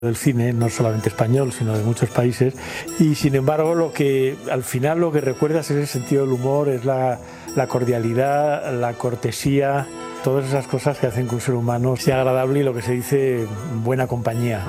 del cine, no solamente español, sino de muchos países, y sin embargo al final lo que recuerdas es el sentido del humor, es la cordialidad, la cortesía, todas esas cosas que hacen que un ser humano sea agradable y lo que se dice buena compañía.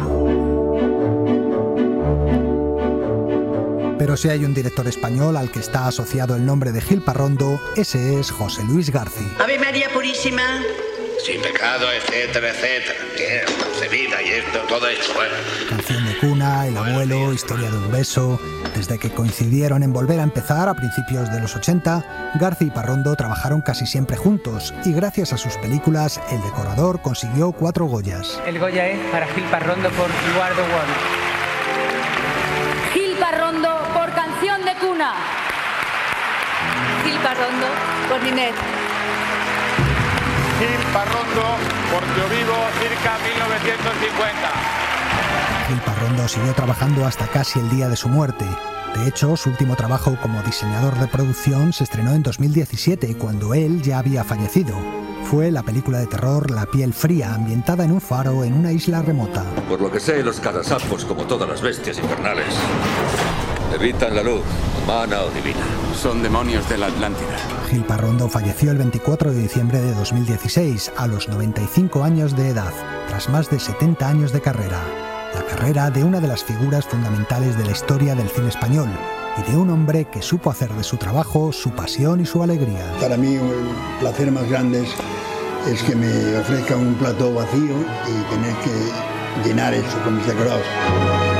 Pero si hay un director español al que está asociado el nombre de Gil Parrondo, ese es José Luis García. Ave María Purísima. Sin pecado, etcétera, etcétera. Tierra, concebida y esto, todo esto. Canción de cuna, El abuelo, Historia de un beso. Desde que coincidieron en Volver a empezar a principios de los 80, García y Parrondo trabajaron casi siempre juntos y gracias a sus películas, el decorador consiguió 4 Goyas. El Goya es para Gil Parrondo por You Are the One. Gil Parrondo por Canción de cuna. Gil Parrondo por Ninet. Gil Parrondo por Yo Vivo, circa 1950. Gil Parrondo siguió trabajando hasta casi el día de su muerte. De hecho, su último trabajo como diseñador de producción se estrenó en 2017, cuando él ya había fallecido. Fue la película de terror La piel fría, ambientada en un faro en una isla remota. Por lo que sé, los carasapos, como todas las bestias infernales, evitan la luz, humana o divina. Son demonios de la Atlántida. Gil Parrondo falleció el 24 de diciembre de 2016, a los 95 años de edad, tras más de 70 años de carrera. La carrera de una de las figuras fundamentales de la historia del cine español y de un hombre que supo hacer de su trabajo su pasión y su alegría. Para mí el placer más grande es que me ofrezcan un plato vacío y tener que llenar eso con mis decorados.